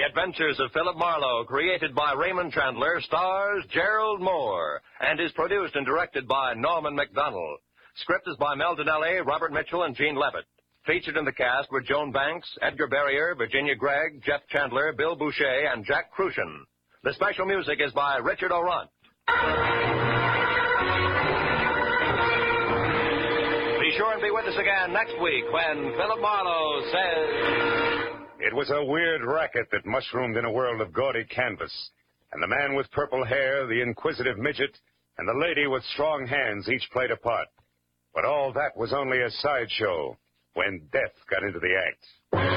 Adventures of Philip Marlowe, created by Raymond Chandler, stars Gerald Moore, and is produced and directed by Norman MacDonald. Script is by Mel Donnelly, Robert Mitchell, and Gene Levitt. Featured in the cast were Joan Banks, Edgar Barrier, Virginia Gregg, Jeff Chandler, Bill Boucher, and Jack Crucian. The special music is by Richard Aurandt. Be sure and be with us again next week when Philip Marlowe says... It was a weird racket that mushroomed in a world of gaudy canvas. And the man with purple hair, the inquisitive midget, and the lady with strong hands each played a part. But all that was only a sideshow when death got into the act.